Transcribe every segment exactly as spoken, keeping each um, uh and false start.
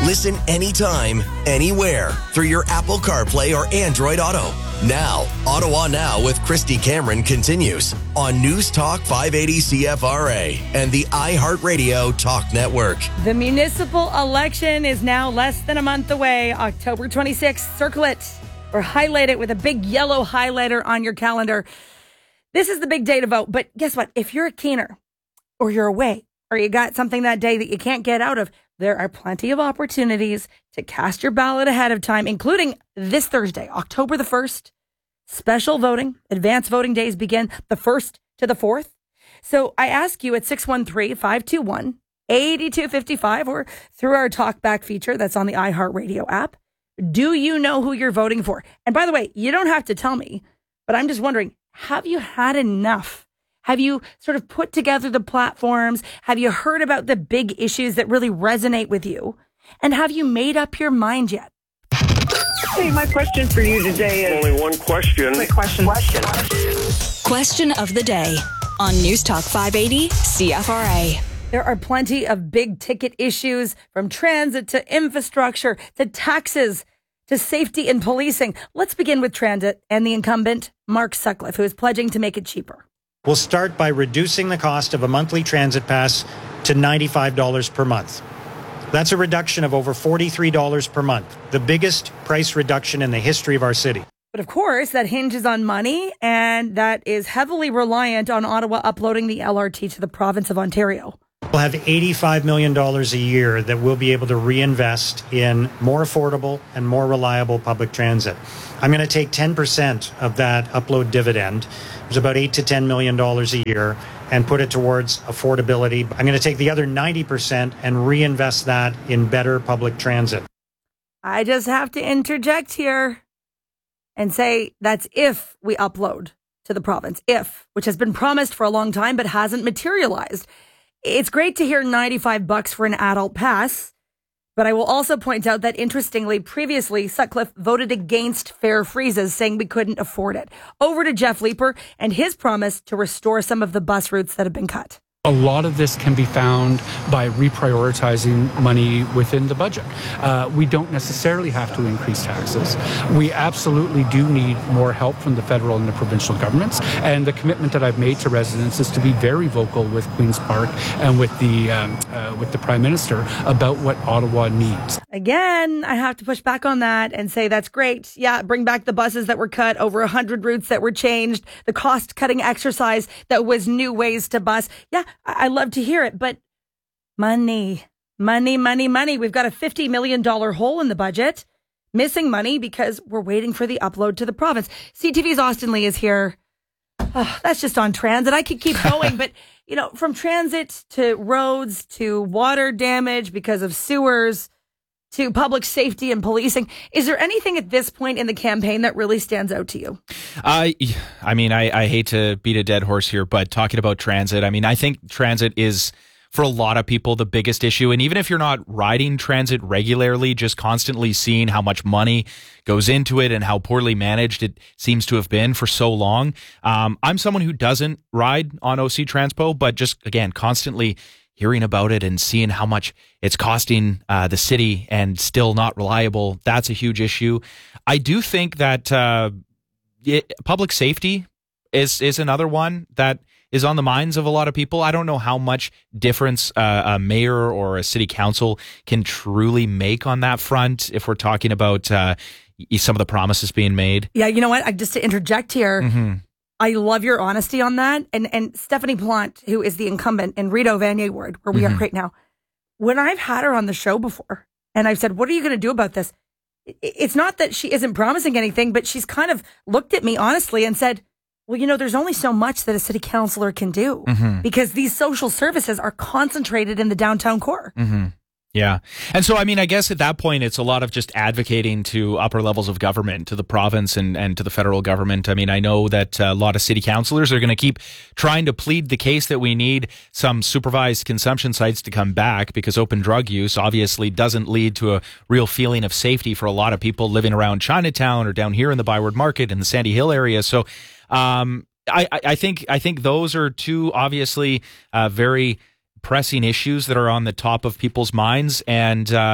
Listen anytime, anywhere through your Apple CarPlay or Android Auto. Now, Ottawa Now with Christy Cameron continues on News Talk five eighty C F R A and the iHeartRadio Talk Network. The municipal election is now less than a month away, October twenty-sixth. Circle it or highlight it with a big yellow highlighter on your calendar. This is the big day to vote. But guess what? If you're a keener or you're away or you got something that day that you can't get out of, there are plenty of opportunities to cast your ballot ahead of time, including this Thursday, October the first. Special voting, advanced voting days begin the first to the fourth. So I ask you at six one three, five two one, eight two five five or through our Talkback feature that's on the iHeartRadio app, do you know who you're voting for? And by the way, you don't have to tell me, but I'm just wondering, have you had enough? Have you sort of put together the platforms? Have you heard about the big issues that really resonate with you? And have you made up your mind yet? Hey, my question for you today is... Only one question. Quick question. Question. Question of the day on News Talk five eighty C F R A. There are plenty of big ticket issues, from transit to infrastructure to taxes to safety and policing. Let's begin with transit and the incumbent, Mark Sutcliffe, who is pledging to make it cheaper. We'll start by reducing the cost of a monthly transit pass to ninety-five dollars per month. That's a reduction of over forty-three dollars per month, the biggest price reduction in the history of our city. But of course, that hinges on money, and that is heavily reliant on Ottawa uploading the L R T to the province of Ontario. We'll have eighty-five million dollars a year that we'll be able to reinvest in more affordable and more reliable public transit. I'm going to take ten percent of that upload dividend, which is about eight to ten million dollars a year, and put it towards affordability. I'm going to take the other ninety percent and reinvest that in better public transit. I just have to interject here and say that's if we upload to the province. If, which has been promised for a long time but hasn't materialized. It's great to hear ninety-five bucks for an adult pass, but I will also point out that, interestingly, previously, Sutcliffe voted against fare freezes, saying we couldn't afford it. Over to Jeff Leeper and his promise to restore some of the bus routes that have been cut. A lot of this can be found by reprioritizing money within the budget. Uh, we don't necessarily have to increase taxes. We absolutely do need more help from the federal and the provincial governments. And the commitment that I've made to residents is to be very vocal with Queen's Park and with the um, uh, with the Prime Minister about what Ottawa needs. Again, I have to push back on that and say that's great. Yeah, bring back the buses that were cut, over one hundred routes that were changed, the cost-cutting exercise that was new ways to bus. Yeah, I love to hear it, but money, money, money, money. We've got a fifty million dollars hole in the budget, missing money because we're waiting for the upload to the province. C T V's Austin Lee is here. Oh, that's just on transit. I could keep going, but, you know, from transit to roads to water damage because of sewers to public safety and policing. Is there anything at this point in the campaign that really stands out to you? Uh, I mean, I, I hate to beat a dead horse here, but talking about transit, I mean, I think transit is, for a lot of people, the biggest issue. And even if you're not riding transit regularly, just constantly seeing how much money goes into it and how poorly managed it seems to have been for so long. Um, I'm someone who doesn't ride on O C Transpo, but just, again, constantly hearing about it and seeing how much it's costing uh, the city and still not reliable, that's a huge issue. I do think that uh, it, public safety is is another one that is on the minds of a lot of people. I don't know how much difference uh, a mayor or a city council can truly make on that front if we're talking about uh, some of the promises being made. Yeah, you know what? I, just to interject here, Mm-hmm. I love your honesty on that. And and Stephanie Plant, who is the incumbent in Rideau Vanier ward, where we Mm-hmm. are right now, when I've had her on the show before, and I've said, what are you going to do about this? It's not that she isn't promising anything, but she's kind of looked at me honestly and said, well, you know, there's only so much that a city councillor can do Mm-hmm. because these social services are concentrated in the downtown core. Mm-hmm. Yeah. And so, I mean, I guess at that point, it's a lot of just advocating to upper levels of government, to the province and, and to the federal government. I mean, I know that a lot of city councillors are going to keep trying to plead the case that we need some supervised consumption sites to come back because open drug use obviously doesn't lead to a real feeling of safety for a lot of people living around Chinatown or down here in the Byward Market in the Sandy Hill area. So, um, I, I think, I think those are two obviously, uh, very pressing issues that are on the top of people's minds. And uh,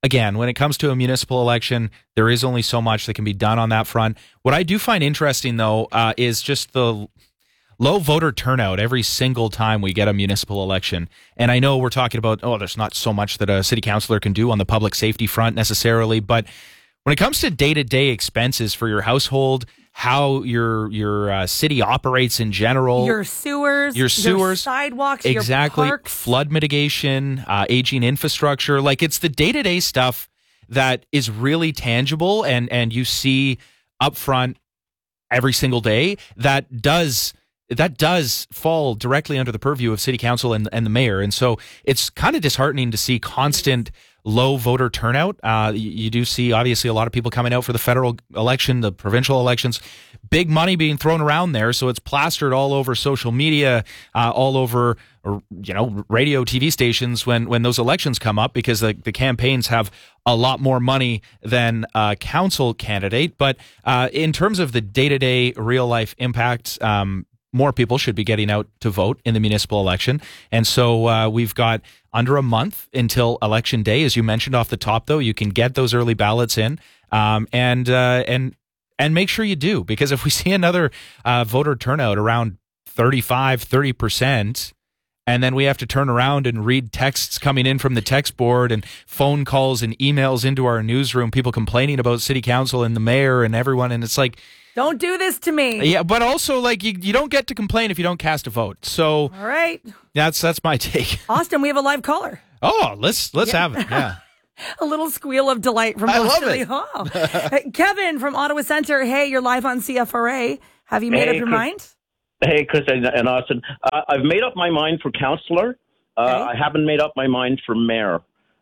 again, when it comes to a municipal election, there is only so much that can be done on that front. What I do find interesting, though, uh, is just the low voter turnout every single time we get a municipal election. And I know we're talking about, oh, there's not so much that a city councilor can do on the public safety front necessarily, but when it comes to day-to-day expenses for your household, how your your uh, city operates in general, your sewers, your sewers, your sidewalks, exactly, your parks, flood mitigation, uh, aging infrastructure, like it's the day-to-day stuff that is really tangible and and you see up front every single day that does that does fall directly under the purview of city council and, and the mayor. And so it's kind of disheartening to see constant low voter turnout. Uh, you, you do see, obviously, a lot of people coming out for the federal election, the provincial elections, big money being thrown around there. So it's plastered all over social media, uh, all over, or, you know, radio, T V stations when, when those elections come up, because the, the campaigns have a lot more money than a council candidate. But uh, in terms of the day-to-day real-life impact, um, more people should be getting out to vote in the municipal election. And so uh, we've got under a month until election day. As you mentioned off the top, though, you can get those early ballots in um, and uh, and and make sure you do, because if we see another uh, voter turnout around thirty-five, thirty percent, and then we have to turn around and read texts coming in from the text board and phone calls and emails into our newsroom, people complaining about city council and the mayor and everyone, and it's like, don't do this to me. Yeah, but also, like, you, you don't get to complain if you don't cast a vote. So, all right, that's that's my take. Austin, we have a live caller. Oh, let's let's yeah. have it. Yeah, a little squeal of delight from I love Austin. it. Oh. Kevin from Ottawa Centre. Hey, you're live on C F R A. Have you made hey, up your Chris, mind? Hey, Chris and, and Austin. Uh, I've made up my mind for councillor. Uh, okay. I haven't made up my mind for mayor.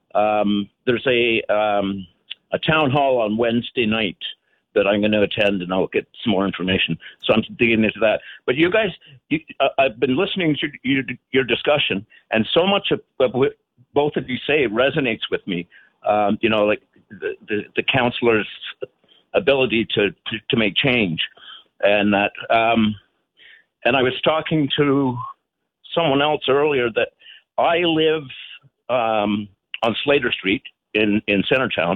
Um, there's a um, a town hall on Wednesday night that I'm going to attend, and I'll get some more information. So I'm digging into that. But you guys, you, uh, I've been listening to your, your discussion, and so much of, of what both of you say resonates with me. Um, you know, like the, the, the councillor's ability to, to, to make change. And that, um, and I was talking to someone else earlier that I live um, on Slater Street in, in Centertown.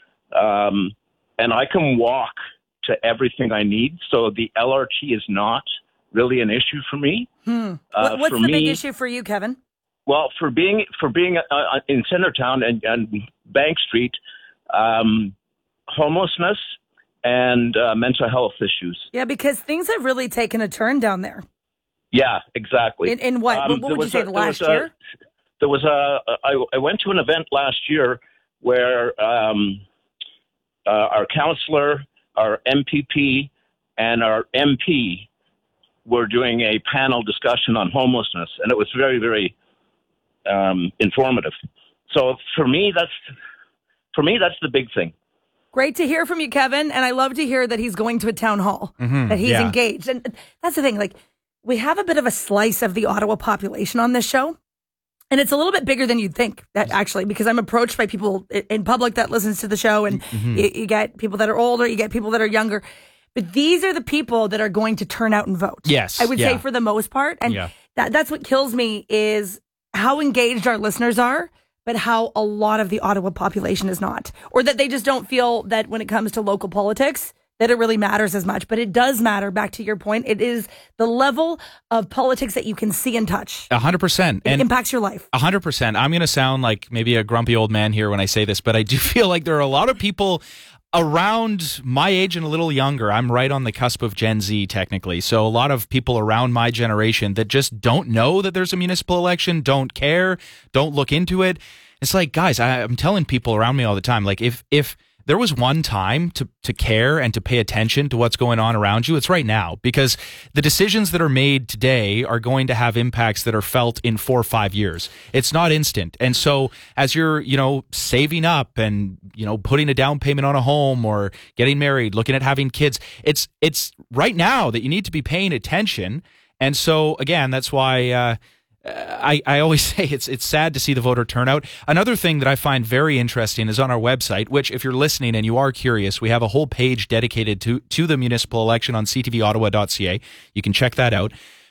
Um, And I can walk to everything I need, so the L R T is not really an issue for me. Hmm. Uh, What's for the me, big issue for you, Kevin? Well, for being for being uh, in Centertown and, and Bank Street, um, homelessness and uh, mental health issues. Yeah, because things have really taken a turn down there. Yeah, exactly. In, in what? Um, what would you say, a, the last there year? A, there was a. I, I went to an event last year where. Um, Uh, our councillor, our M P P, and our M P were doing a panel discussion on homelessness, and it was very, very um, informative. So for me, that's for me that's the big thing. Great to hear from you, Kevin, and I love to hear that he's going to a town hall, mm-hmm, that he's yeah. engaged, and that's the thing. Like, we have a bit of a slice of the Ottawa population on this show. And it's a little bit bigger than you'd think, that actually, because I'm approached by people in public that listens to the show, and mm-hmm. you, you get people that are older, you get people that are younger. But these are the people that are going to turn out and vote. Yes. I would yeah. say for the most part. And yeah. that, that's what kills me is how engaged our listeners are, but how a lot of the Ottawa population is not. Or that they just don't feel that when it comes to local politics, that it really matters as much. But it does matter, back to your point. It is the level of politics that you can see and touch. A hundred percent. It impacts your life. A hundred percent. I'm going to sound like maybe a grumpy old man here when I say this, but I do feel like there are a lot of people around my age and a little younger. I'm right on the cusp of Gen Z, technically. So a lot of people around my generation that just don't know that there's a municipal election, don't care, don't look into it. It's like, guys, I, I'm telling people around me all the time, like if, if, there was one time to, to care and to pay attention to what's going on around you, it's right now, because the decisions that are made today are going to have impacts that are felt in four or five years. It's not instant. And so as you're, you know, saving up and, you know, putting a down payment on a home or getting married, looking at having kids, it's, it's right now that you need to be paying attention. And so again, that's why, uh, I, I always say it's it's sad to see the voter turnout. Another thing that I find very interesting is on our website, which if you're listening and you are curious, we have a whole page dedicated to, to the municipal election on c t v ottawa dot c a. You can check that out.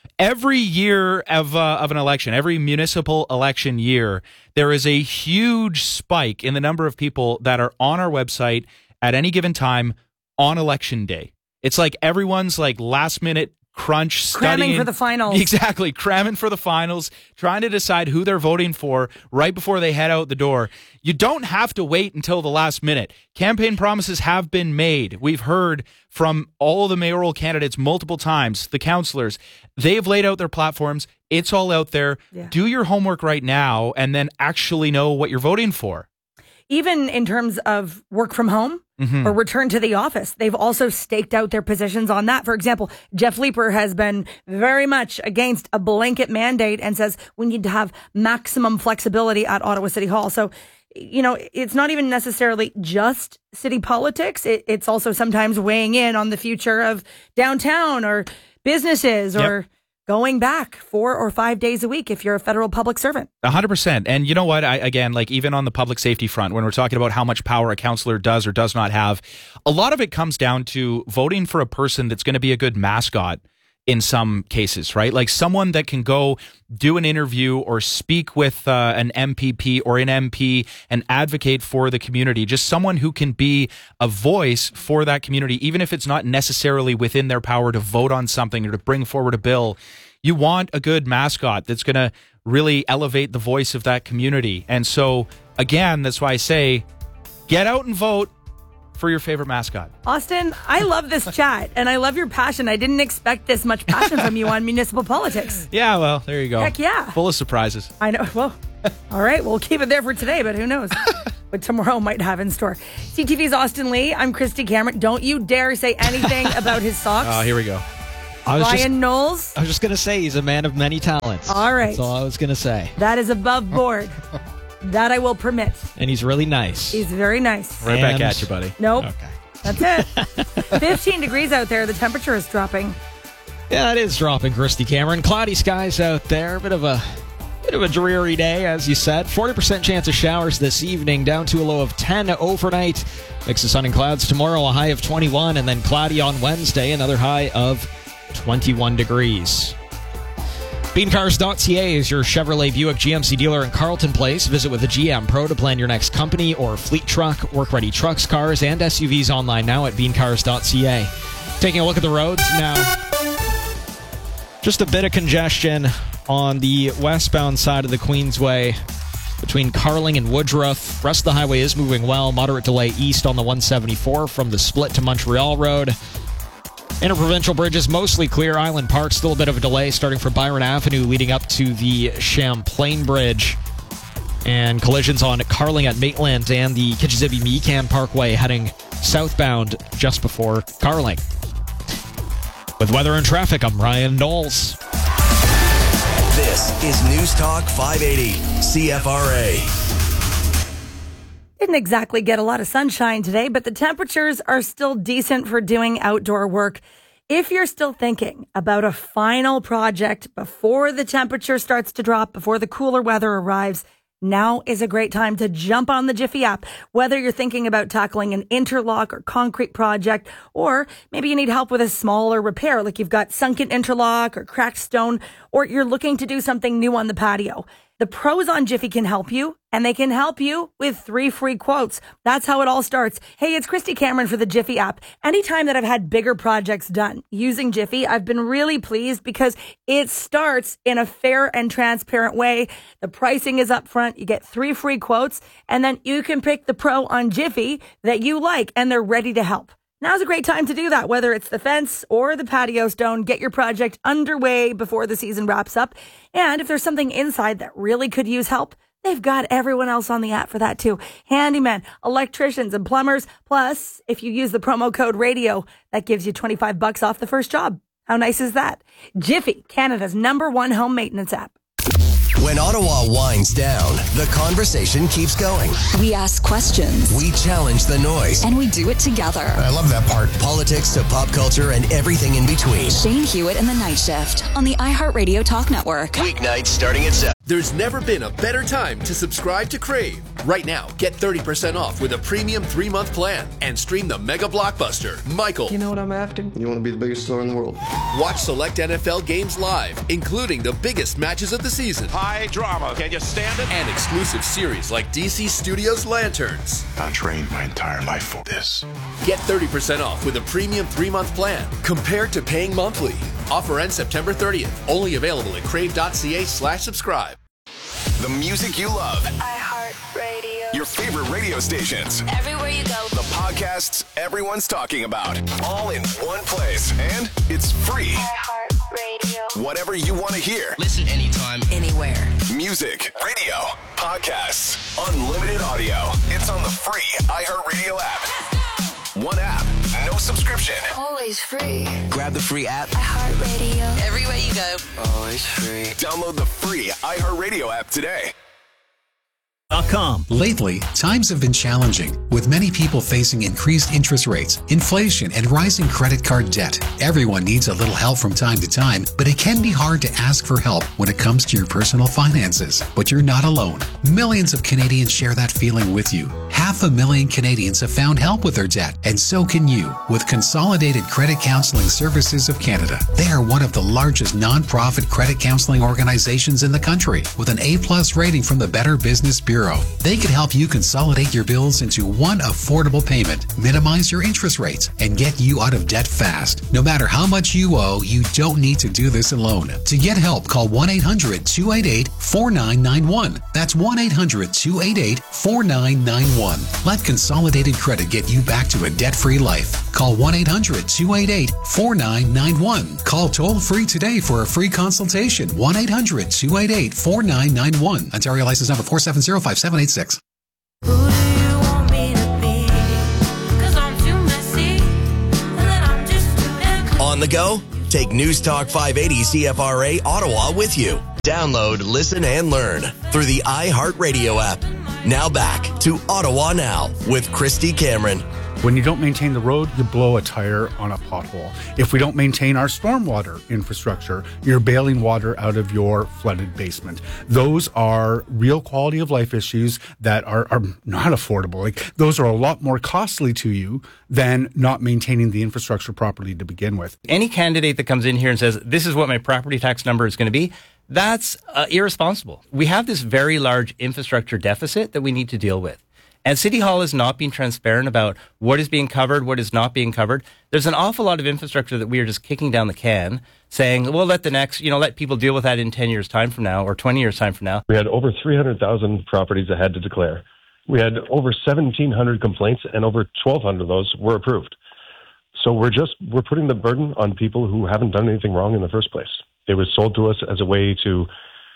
Every year of uh, of an election, every municipal election year, there is a huge spike in the number of people that are on our website at any given time on election day. It's like everyone's like last minute crunch studying. Cramming for the finals. Exactly. Cramming for the finals, trying to decide who they're voting for right before they head out the door. You don't have to wait until the last minute. Campaign promises have been made. We've heard from all the mayoral candidates multiple times, the councillors. They've laid out their platforms. It's all out there. Yeah. Do your homework right now and then actually know what you're voting for. Even in terms of work from home Mm-hmm. or return to the office, they've also staked out their positions on that. For example, Jeff Leeper has been very much against a blanket mandate and says we need to have maximum flexibility at Ottawa City Hall. So, you know, it's not even necessarily just city politics. It, it's also sometimes weighing in on the future of downtown or businesses or Yep. going back four or five days a week if you're a federal public servant. A hundred percent. And you know what? I, again, like even on the public safety front, when we're talking about how much power a councillor does or does not have, a lot of it comes down to voting for a person that's going to be a good mascot in some cases, right? Like someone that can go do an interview or speak with uh, an M P P or an M P and advocate for the community. Just someone who can be a voice for that community, even if it's not necessarily within their power to vote on something or to bring forward a bill. You want a good mascot that's going to really elevate the voice of that community. And so, again, that's why I say, get out and vote for your favorite mascot. Austin, I love this chat and I love your passion. I didn't expect this much passion from you on municipal politics. Yeah, well, there you go. Heck yeah. Full of surprises. I know. Well, all right. We'll keep it there for today, but who knows what tomorrow might have in store. C T V's Austin Lee. I'm Christy Cameron. Don't you dare say anything about his socks. Oh, here we go. I was Ryan just, Knowles. I was just going to say he's a man of many talents. All right. That's all I was going to say. That is above board. That I will permit. And he's really nice. He's very nice. Right back And- at you, buddy. Nope. Okay. That's it. fifteen degrees out there. The temperature is dropping. Yeah, it is dropping, Christy Cameron. Cloudy skies out there. Bit of a bit of a dreary day, as you said. forty percent chance of showers this evening, down to a low of ten overnight. Mix of sun and clouds tomorrow, a high of twenty-one, and then cloudy on Wednesday, another high of twenty-one degrees. bean cars dot c a is your Chevrolet Buick G M C dealer in Carleton Place. Visit with a G M Pro to plan your next company or fleet truck. Work-ready trucks, cars, and S U Vs online now at bean cars dot c a. Taking a look at the roads now. Just a bit of congestion on the westbound side of the Queensway between Carling and Woodruff. Rest of the highway is moving well. Moderate delay east on the one seventy-four from the split to Montreal Road. Interprovincial bridges mostly clear. Island Park still a bit of a delay starting from Byron Avenue leading up to the Champlain Bridge. And collisions on Carling at Maitland and the Kitchizibee-Meekan Parkway heading southbound just before Carling. With weather and traffic, I'm Ryan Knowles. This is News Talk five eighty C F R A. Didn't exactly get a lot of sunshine today, but the temperatures are still decent for doing outdoor work. If you're still thinking about a final project before the temperature starts to drop, before the cooler weather arrives, now is a great time to jump on the Jiffy app. Whether you're thinking about tackling an interlock or concrete project, or maybe you need help with a smaller repair, like you've got sunken interlock or cracked stone, or you're looking to do something new on the patio. The pros on Jiffy can help you, and they can help you with three free quotes. That's how it all starts. Hey, it's Christy Cameron for the Jiffy app. Anytime that I've had bigger projects done using Jiffy, I've been really pleased because it starts in a fair and transparent way. The pricing is up front. You get three free quotes, and then you can pick the pro on Jiffy that you like, and they're ready to help. Now's a great time to do that, whether it's the fence or the patio stone. Get your project underway before the season wraps up. And if there's something inside that really could use help, they've got everyone else on the app for that too. Handymen, electricians, and plumbers. Plus, if you use the promo code radio, that gives you twenty-five bucks off the first job. How nice is that? Jiffy, Canada's number one home maintenance app. When Ottawa winds down, the conversation keeps going. We ask questions. We challenge the noise. And we do it together. I love that part. Politics to pop culture and everything in between. Shane Hewitt and the Night Shift on the iHeartRadio Talk Network. Weeknights starting at seven. There's never been a better time to subscribe to Crave. Right now, get thirty percent off with a premium three-month plan and stream the mega blockbuster, Michael. You know what I'm after? You want to be the biggest star in the world. Watch select N F L games live, including the biggest matches of the season. High drama. Can you stand it? And exclusive series like D C Studios Lanterns. I trained my entire life for this. Get thirty percent off with a premium three-month plan compared to paying monthly. Offer ends September thirtieth. Only available at crave.ca slash subscribe. The music you love. iHeartRadio. Your favorite radio stations. Everywhere you go. The podcasts everyone's talking about. All in one place. And it's free. iHeartRadio. Whatever you want to hear. Listen anytime, anywhere. Music, radio, podcasts, unlimited audio. It's on the free iHeartRadio app. One app, no subscription. Always free. Grab the free app. iHeartRadio. Everywhere you go. Always free. Download the free iHeartRadio app today. Com. Lately, times have been challenging, with many people facing increased interest rates, inflation, and rising credit card debt. Everyone needs a little help from time to time, but it can be hard to ask for help when it comes to your personal finances. But you're not alone. Millions of Canadians share that feeling with you. Half a million Canadians have found help with their debt, and so can you, with Consolidated Credit Counseling Services of Canada. They are one of the largest non-profit credit counseling organizations in the country, with an A-plus rating from the Better Business Bureau. They can help you consolidate your bills into one affordable payment, minimize your interest rates, and get you out of debt fast. No matter how much you owe, you don't need to do this alone. To get help, call one eight hundred two eight eight four nine nine one. That's one eight hundred two eight eight four nine nine one. Let Consolidated Credit get you back to a debt-free life. Call one eight hundred two eight eight four nine nine one. Call toll-free today for a free consultation. one eight hundred two eight eight four nine nine one. Ontario license number four seven zero five seven eight six. Who do you want me to be? 'Cause I'm too messy, and then I'm just too ugly. On the go? Take News Talk five eighty C F R A Ottawa with you. Download, listen, and learn through the iHeartRadio app. Now back to Ottawa Now with Christy Cameron. When you don't maintain the road, you blow a tire on a pothole. If we don't maintain our stormwater infrastructure, you're bailing water out of your flooded basement. Those are real quality of life issues that are, are not affordable. Like, those are a lot more costly to you than not maintaining the infrastructure properly to begin with. Any candidate that comes in here and says, this is what my property tax number is going to be, that's uh, irresponsible. We have this very large infrastructure deficit that we need to deal with. And City Hall is not being transparent about what is being covered, what is not being covered. There's an awful lot of infrastructure that we are just kicking down the can, saying, well, let the next, you know, let people deal with that in ten years' time from now or twenty years' time from now. We had over three hundred thousand properties that had to declare. We had over seventeen hundred complaints, and over twelve hundred of those were approved. So we're just, we're putting the burden on people who haven't done anything wrong in the first place. It was sold to us as a way to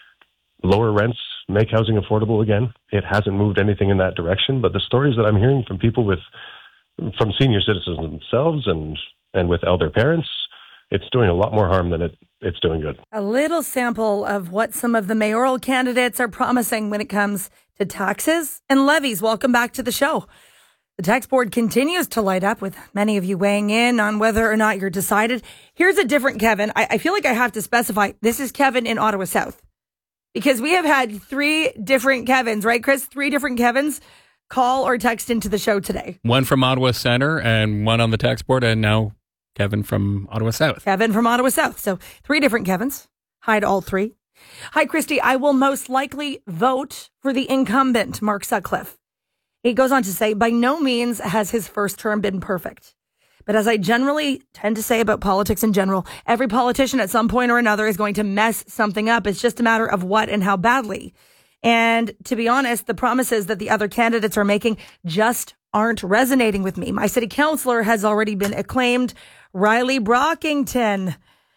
lower rents, make housing affordable again. It hasn't moved anything in that direction, but the stories that I'm hearing from people with, from senior citizens themselves and, and with elder parents, it's doing a lot more harm than it, it's doing good. A little sample of what some of the mayoral candidates are promising when it comes to taxes and levies. Welcome back to the show. The tax board continues to light up with many of you weighing in on whether or not you're decided. Here's a different Kevin. I, I feel like I have to specify this is Kevin in Ottawa South. Because we have had three different Kevins, right, Chris? Three different Kevins call or text into the show today. One from Ottawa Centre and one on the tax board, and now Kevin from Ottawa South. Kevin from Ottawa South. So three different Kevins. Hi to all three. Hi, Christy. I will most likely vote for the incumbent, Mark Sutcliffe. He goes on to say, by no means has his first term been perfect. But as I generally tend to say about politics in general, every politician at some point or another is going to mess something up. It's just a matter of what and how badly. And to be honest, the promises that the other candidates are making just aren't resonating with me. My city councillor has already been acclaimed, Riley Brockington.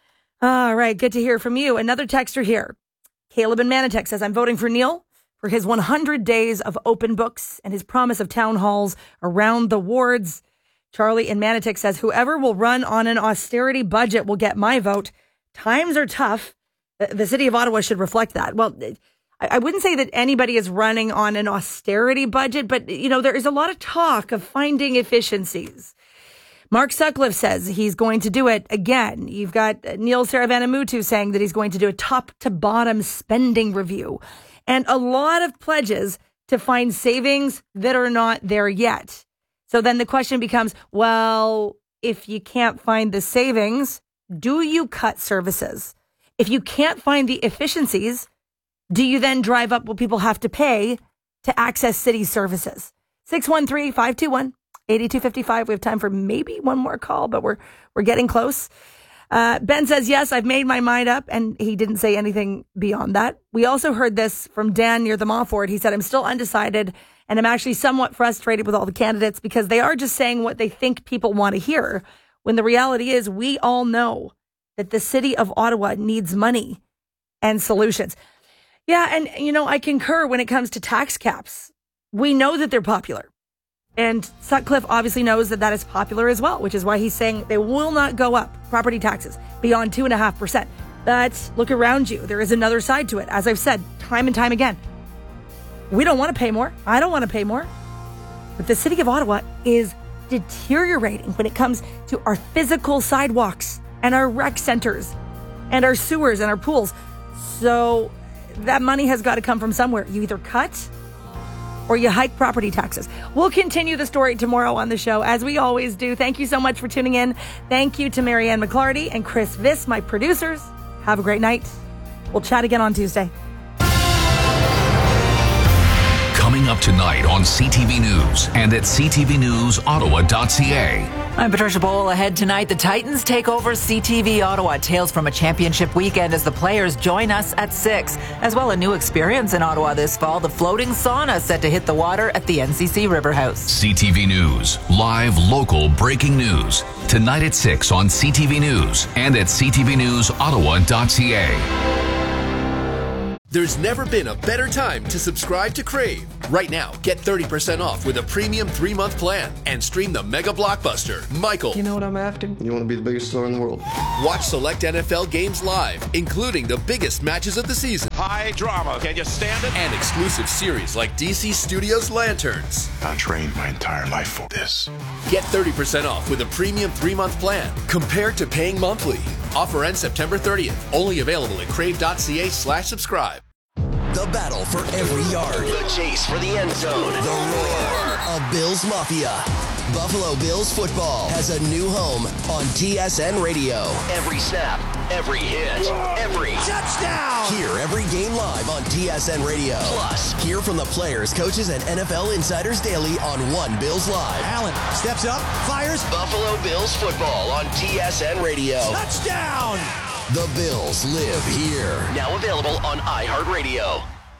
All right, good to hear from you. Another texter here. Caleb in Manotick says, I'm voting for Neil for his one hundred days of open books and his promise of town halls around the wards. Charlie in Manotick says, whoever will run on an austerity budget will get my vote. Times are tough. The city of Ottawa should reflect that. Well, I wouldn't say that anybody is running on an austerity budget, but, you know, there is a lot of talk of finding efficiencies. Mark Sutcliffe says he's going to do it again. You've got Neil Saravanamuthu saying that he's going to do a top-to-bottom spending review. And a lot of pledges to find savings that are not there yet. So then the question becomes, well, if you can't find the savings, do you cut services? If you can't find the efficiencies, do you then drive up what people have to pay to access city services? six one three, five two one, eight two five five. We have time for maybe one more call, but we're we're getting close. Uh, Ben says, yes, I've made my mind up, and he didn't say anything beyond that. We also heard this from Dan near the Mofford. He said, I'm still undecided, and I'm actually somewhat frustrated with all the candidates because they are just saying what they think people want to hear, when the reality is we all know that the city of Ottawa needs money and solutions. Yeah, and, you know, I concur when it comes to tax caps. We know that they're popular. And Sutcliffe obviously knows that that is popular as well, which is why he's saying they will not go up property taxes beyond two point five percent. But look around you. There is another side to it. As I've said time and time again, we don't want to pay more. I don't want to pay more. But the city of Ottawa is deteriorating when it comes to our physical sidewalks and our rec centers and our sewers and our pools. So that money has got to come from somewhere. You either cut or you hike property taxes. We'll continue the story tomorrow on the show, as we always do. Thank you so much for tuning in. Thank you to Marianne McClarty and Chris Viss, my producers. Have a great night. We'll chat again on Tuesday. Coming up tonight on C T V News and at c t v news ottawa dot c a. I'm Patricia Bowl. Ahead tonight, the Titans take over C T V Ottawa. Tales from a championship weekend as the players join us at six. As well, a new experience in Ottawa this fall, the floating sauna set to hit the water at the N C C River House. C T V News, live local breaking news. Tonight at six on C T V News and at c t v news ottawa dot c a. There's never been a better time to subscribe to Crave. Right now, get thirty percent off with a premium three-month plan and stream the mega blockbuster, Michael. You know what I'm after? You want to be the biggest star in the world. Watch select N F L games live, including the biggest matches of the season. High drama. Can you stand it? And exclusive series like D C Studios' Lanterns. I trained my entire life for this. Get thirty percent off with a premium three-month plan compared to paying monthly. Offer ends September thirtieth. Only available at crave.ca slash subscribe. The battle for every yard. The chase for the end zone. The roar of Bills Mafia. Buffalo Bills football has a new home on T S N Radio. Every snap, every hit, every touchdown. Hear every game live on T S N Radio. Plus, hear from the players, coaches, and N F L insiders daily on One Bills Live. Allen steps up, fires. Buffalo Bills football on T S N Radio. Touchdown. The Bills live here. Now available on iHeartRadio.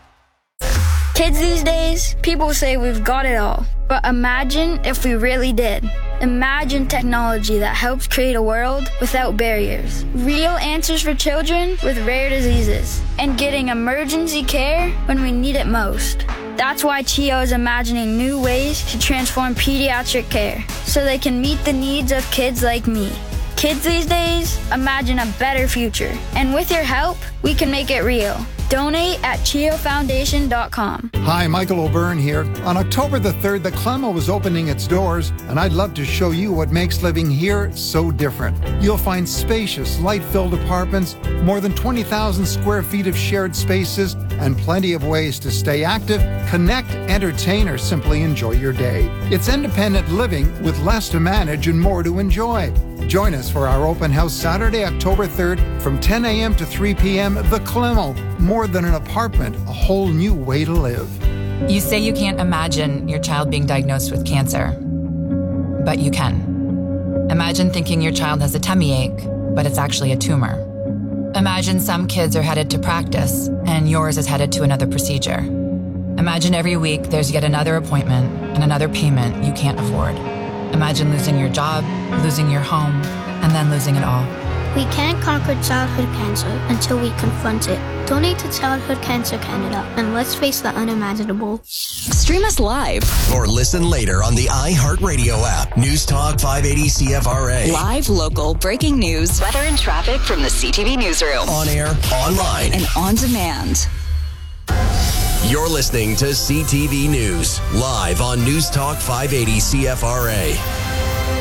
Kids these days, people say we've got it all. But imagine if we really did. Imagine technology that helps create a world without barriers. Real answers for children with rare diseases. And getting emergency care when we need it most. That's why CHEO is imagining new ways to transform pediatric care so they can meet the needs of kids like me. Kids these days, imagine a better future. And with your help, we can make it real. Donate at cheo foundation dot com. Hi, Michael O'Byrne here. On October the third, the Clemo is opening its doors, and I'd love to show you what makes living here so different. You'll find spacious, light-filled apartments, more than twenty thousand square feet of shared spaces, and plenty of ways to stay active, connect, entertain, or simply enjoy your day. It's independent living with less to manage and more to enjoy. Join us for our open house Saturday, October third from ten a.m. to three p.m. The Clemo. More than an apartment, a whole new way to live. You say you can't imagine your child being diagnosed with cancer, but you can. Imagine thinking your child has a tummy ache, but it's actually a tumor. Imagine some kids are headed to practice and yours is headed to another procedure. Imagine every week there's yet another appointment and another payment you can't afford. Imagine losing your job, losing your home, and then losing it all. We can't conquer childhood cancer until we confront it. Donate to Childhood Cancer Canada and let's face the unimaginable. Stream us live or listen later on the iHeartRadio app. News Talk five eighty C F R A. Live, local, breaking news, weather and traffic from the C T V newsroom. On air, online, and on demand. You're listening to C T V News, live on News Talk five eighty C F R A.